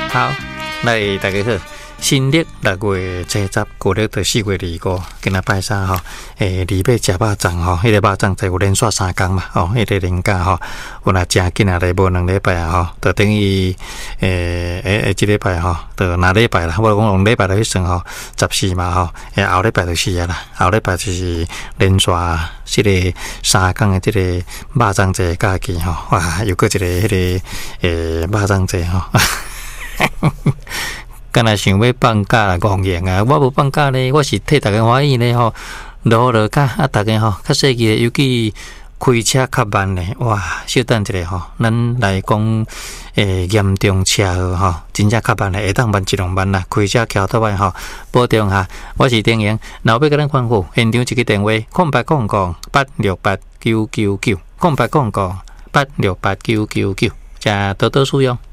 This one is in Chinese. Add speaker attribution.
Speaker 1: 好，来大家好。新历6月初10，旧历就4月25，今仔拜三吼，礼拜食肉粽吼，迄个肉粽就有连续3天嘛，吼，迄个连假吼，有若真紧啊，来无2礼拜啊吼，就等于即礼拜吼，就哪礼拜啦？我讲2礼拜来去算吼，14嘛吼，后礼拜就是啊啦，后礼拜就是连续即个3天的即个肉粽节假期吼，哇，又过一个迄个肉粽节吼。敢若想要放假啦，狂言啊！我无放假呢，我是替大家欢喜呢吼，落假啊，大家吼较细个，尤其开车较慢呢，哇！稍等一下吼，咱来讲严重车祸吼，真正较慢的，会当慢一两慢啦。开车桥倒来吼，保重下。我是丁莹，然后要甲咱吩咐现场一个电话：0800868999，0800868999，加多多使用。